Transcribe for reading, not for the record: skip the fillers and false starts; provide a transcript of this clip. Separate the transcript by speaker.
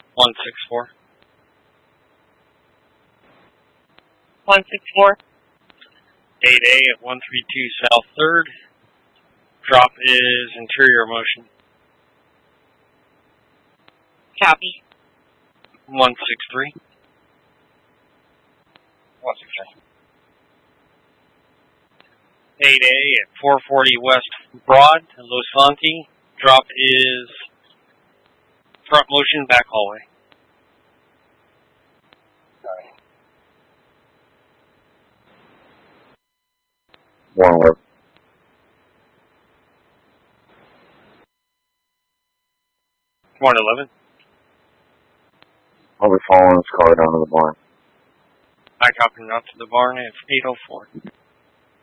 Speaker 1: 164.
Speaker 2: 164.
Speaker 1: 8A at 132 South 3rd. Drop is interior motion.
Speaker 2: Copy.
Speaker 1: 163.
Speaker 3: 163.
Speaker 1: 8A at 440 West Broad, Los Santi. Drop is front motion, back hallway.
Speaker 3: Alright. 111.
Speaker 1: 111.
Speaker 3: I'll be following this car down to the barn.
Speaker 1: I copy out to the barn at 804.